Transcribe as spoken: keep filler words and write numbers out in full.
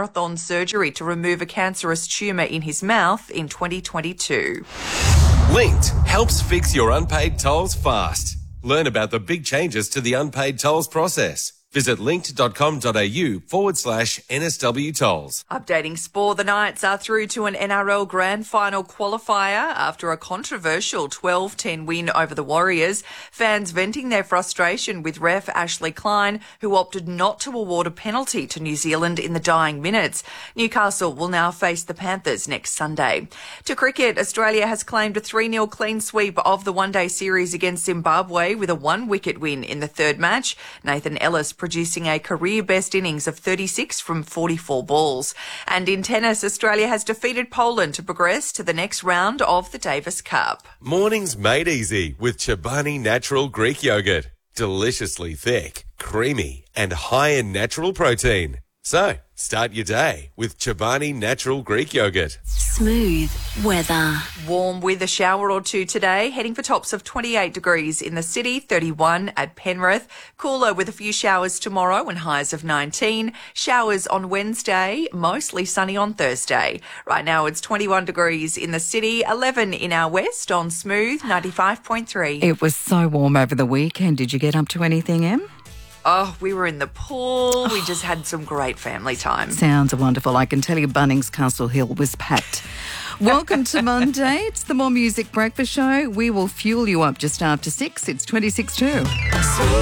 marathon surgery to remove a cancerous tumour in his mouth in twenty twenty-two. Linked helps fix your unpaid tolls fast. Learn about the big changes to the unpaid tolls process. Visit linked.com.au forward slash NSW tolls. Updating sport, the Knights are through to an N R L Grand Final qualifier after a controversial twelve ten win over the Warriors. Fans venting their frustration with ref Ashley Klein, who opted not to award a penalty to New Zealand in the dying minutes. Newcastle will now face the Panthers next Sunday. To cricket, Australia has claimed a three nil clean sweep of the one-day series against Zimbabwe with a one-wicket win in the third match. Nathan Ellis producing a career-best innings of thirty-six from forty-four balls. And in tennis, Australia has defeated Poland to progress to the next round of the Davis Cup. Mornings made easy with Chobani Natural Greek Yogurt. Deliciously thick, creamy and high in natural protein. So, start your day with Chobani Natural Greek Yogurt. Smooth weather. Warm with a shower or two today, heading for tops of twenty-eight degrees in the city, thirty-one at Penrith. Cooler with a few showers tomorrow and highs of nineteen. Showers on Wednesday, mostly sunny on Thursday. Right now it's twenty-one degrees in the city, eleven in our west on Smooth ninety-five point three. It was so warm over the weekend. Did you get up to anything, Em? Oh, we were in the pool. We just had some great family time. Sounds wonderful. I can tell you Bunnings Castle Hill was packed. Welcome to Monday. It's the More Music Breakfast Show. We will fuel you up just after six. It's twenty-six two.